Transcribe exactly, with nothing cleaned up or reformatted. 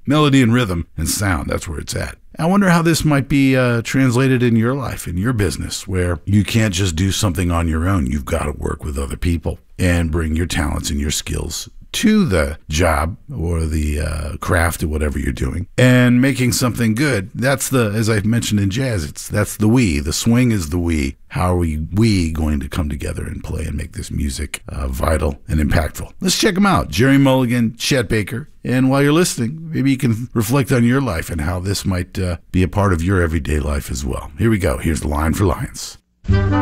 Melody and rhythm and sound, that's where it's at. I wonder how this might be uh, translated in your life, in your business, where you can't just do something on your own. You've got to work with other people and bring your talents and your skills to the job or the uh, craft or whatever you're doing and making something good. That's the, as I've mentioned in jazz, it's that's the we. The swing is the we. How are we, we going to come together and play and make this music uh, vital and impactful? Let's check them out. Jerry Mulligan, Chet Baker. And while you're listening, maybe you can reflect on your life and how this might uh, be a part of your everyday life as well. Here we go. Here's the Lion for Lions.